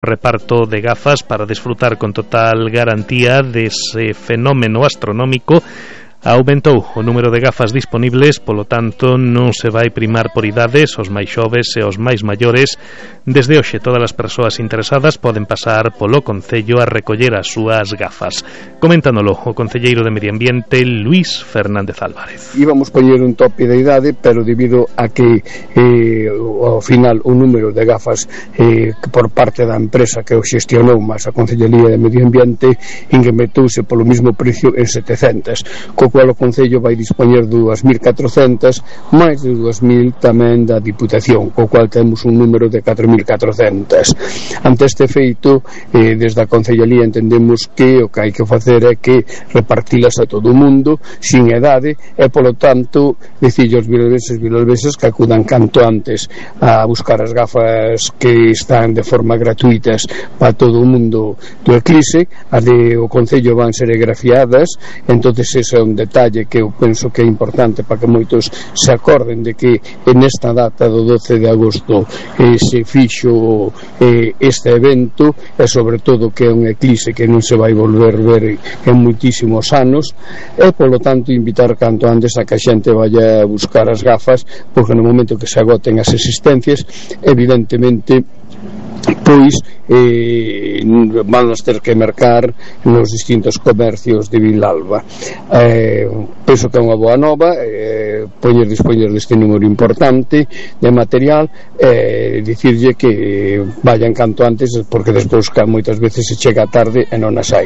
reparto de gafas para desfrutar con total garantía dese fenómeno astronómico. Aumentou o número de gafas disponibles, polo tanto non se vai primar por idades, os máis xoves e os máis maiores. Desde hoxe todas as persoas interesadas poden pasar polo Concello a recoller as súas gafas. Coméntanolo o concelleiro de Medio Ambiente, Luís Fernández Álvarez. Íbamos poñer un tope de idade, pero debido a que ao final o número de gafas por parte da empresa que o xestionou máis a Concellería de Medio Ambiente incremetouse polo mismo precio en 700, co cual o Concello vai dispoñer 2.400 máis de 2.000 tamén da Diputación, co cual temos un número de 4.400. Ante este feito, desde a Concellería entendemos que o que hai que facer é que repartilas a todo o mundo sin edade e polo tanto dicir aos vilalbeses que acudan canto antes a buscar as gafas que están de forma gratuitas para todo o mundo do eclipse. As de o Concello van ser grafiadas, entonces ese é un detalle que eu penso que é importante para que moitos se acorden de que nesta data do 12 de agosto se fixo este evento e sobre todo que é un eclipse que non se vai volver ver en moitísimos anos e polo tanto invitar canto antes a que a xente vaya a buscar as gafas, porque no momento que se agoten as existencias evidentemente pois van a ter que mercar nos distintos comercios de Vilalba. Penso que é unha boa nova dispoñer deste número importante de material dicirlle que vayan canto antes, porque despois moitas veces se chega tarde e non as hai.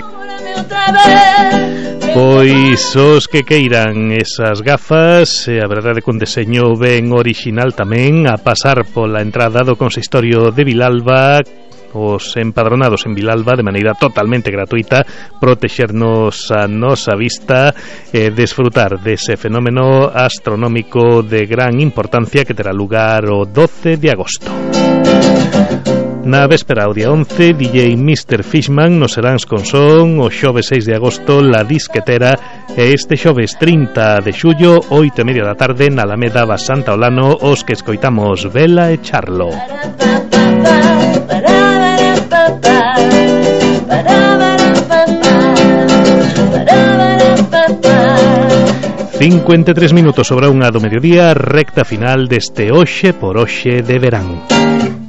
Pois os que queiran esas gafas, a verdade que un deseño ben orixinal tamén, a pasar pola entrada do consistorio de Vilalba, os empadronados en Vilalba de maneira totalmente gratuita, protexernos a nosa vista e desfrutar dese fenómeno astronómico de gran importancia que terá lugar o 12 de agosto. Na véspera, o día 11, DJ Mr. Fishman nos Seráns con Son, o xoves 6 de agosto, La Disquetera, e este xoves 30 de xullo, 8:30 da tarde, na Alameda va Santa Olano, os que escoitamos Vela e Charlo. 53 minutos sobre a 1 do mediodía, recta final deste Hoxe por Hoxe de verán.